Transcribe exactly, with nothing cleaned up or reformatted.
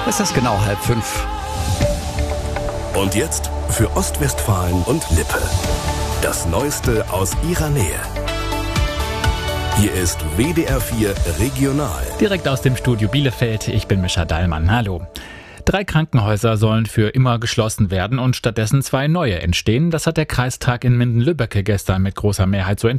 Es ist genau halb fünf. Und jetzt für Ostwestfalen und Lippe. Das Neueste aus ihrer Nähe. Hier ist W D R vier Regional. Direkt aus dem Studio Bielefeld, ich bin Mischa Dallmann. Hallo. Drei Krankenhäuser sollen für immer geschlossen werden und stattdessen zwei neue entstehen. Das hat der Kreistag in Minden-Lübbecke gestern mit großer Mehrheit so entschieden.